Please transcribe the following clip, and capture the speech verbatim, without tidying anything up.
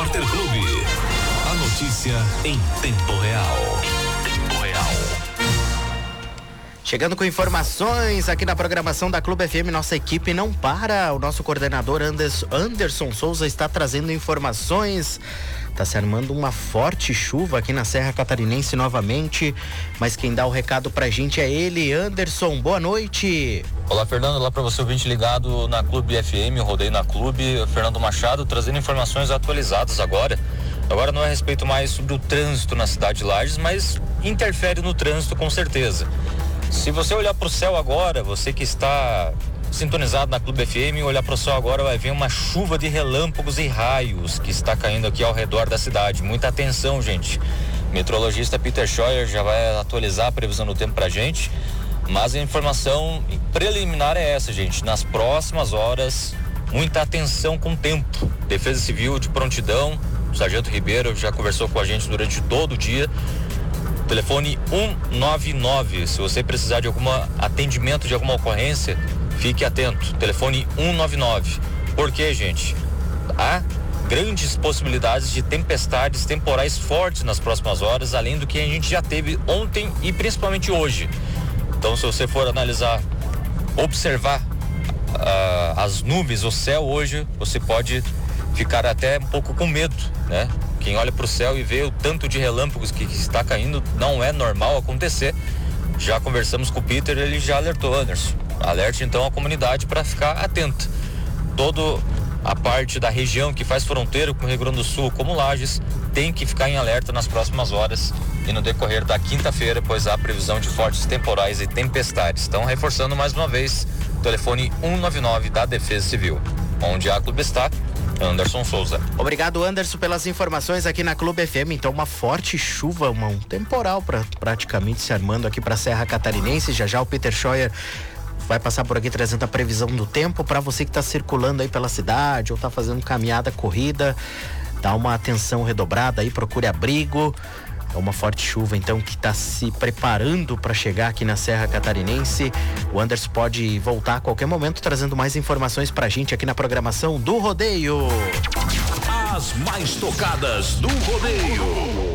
Repórter Clube. A notícia em tempo real. Em tempo real. Chegando com informações aqui na programação da Clube F M, nossa equipe não para. O nosso coordenador Anderson, Anderson Souza está trazendo informações. Está se armando uma forte chuva aqui na Serra Catarinense novamente, mas quem dá o recado pra gente é ele. Anderson, boa noite. Olá, Fernando, lá para você ouvinte ligado na Clube F M, eu rodei na Clube, Fernando Machado, trazendo informações atualizadas agora. Agora não é a respeito mais sobre o trânsito na cidade de Lages, mas interfere no trânsito com certeza. Se você olhar para o céu agora, você que está sintonizado na Clube F M, olhar para o céu agora, vai ver uma chuva de relâmpagos e raios que está caindo aqui ao redor da cidade. Muita atenção, gente. Meteorologista Peter Scheuer já vai atualizar a previsão do tempo para a gente, mas a informação preliminar é essa, gente. Nas próximas horas, muita atenção com o tempo. Defesa Civil de prontidão, o Sargento Ribeiro já conversou com a gente durante todo o dia. Telefone um nove nove, se você precisar de algum atendimento, de alguma ocorrência, fique atento. Telefone um nove nove. Por quê, gente? Há grandes possibilidades de tempestades temporais fortes nas próximas horas, além do que a gente já teve ontem e principalmente hoje. Então, se você for analisar, observar uh, as nuvens, o céu hoje, você pode ficar até um pouco com medo, né? Quem olha para o céu e vê o tanto de relâmpagos que, que está caindo, não é normal acontecer. Já conversamos com o Peter, ele já alertou, Anderson. Alerte então a comunidade para ficar atenta. Toda a parte da região que faz fronteira com o Rio Grande do Sul, como Lages, tem que ficar em alerta nas próximas horas e no decorrer da quinta-feira, pois há previsão de fortes temporais e tempestades. Então, reforçando mais uma vez, telefone um nove nove da Defesa Civil. Onde a Clube está, Anderson Souza. Obrigado, Anderson, pelas informações aqui na Clube F M. Então, uma forte chuva, uma, um temporal pra, praticamente se armando aqui para a Serra Catarinense. Já já o Peter Scheuer vai passar por aqui trazendo a previsão do tempo para você que está circulando aí pela cidade ou está fazendo caminhada, corrida. Dá uma atenção redobrada aí, procure abrigo. É uma forte chuva, então, que está se preparando para chegar aqui na Serra Catarinense. O Anderson pode voltar a qualquer momento trazendo mais informações para a gente aqui na programação do Rodeio. As mais tocadas do Rodeio.